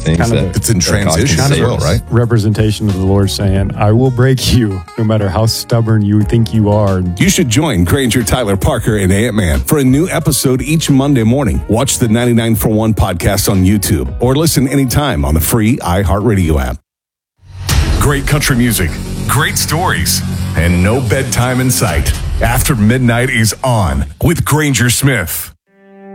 things kind of that it's in that God transition can as save well, us. right? representation of the Lord saying, I will break you no matter how stubborn you think you are. You should join Granger, Tyler, Parker, and Ant-Man for a new episode each Monday morning. Watch the 99 for 1 podcast on YouTube or listen anytime on the free iHeartRadio app. Great country music, great stories, and no bedtime in sight. After Midnight is on with Granger Smith.